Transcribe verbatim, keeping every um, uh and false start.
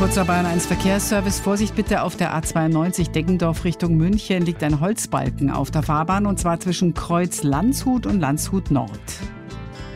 Kurzer Bayern eins Verkehrsservice. Vorsicht bitte auf der A zweiundneunzig Deggendorf Richtung München liegt ein Holzbalken auf der Fahrbahn und zwar zwischen Kreuz Landshut und Landshut Nord.